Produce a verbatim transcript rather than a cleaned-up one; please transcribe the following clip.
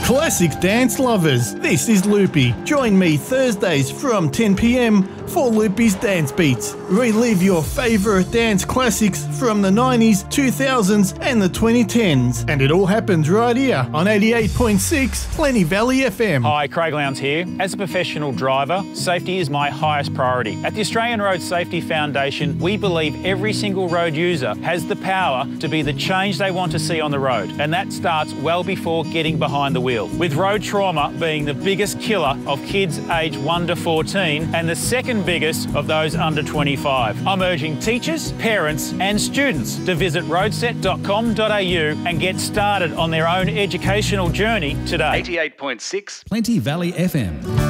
Classic dance lovers, this is Loopy. Join me Thursdays from ten p m for Loopy's Dance Beats. Relive your favourite dance classics from the nineties, two thousands and the twenty tens. And it all happens right here on eighty-eight point six Plenty Valley F M. Hi, Craig Lowndes here. As a professional driver, safety is my highest priority. At the Australian Road Safety Foundation, we believe every single road user has the power to be the change they want to see on the road. And that starts well before getting behind the wheel. With road trauma being the biggest killer of kids aged one to fourteen and the second biggest of those under twenty-five. I'm urging teachers, parents and students to visit roadset dot com dot a u and get started on their own educational journey today. eighty-eight point six Plenty Valley F M.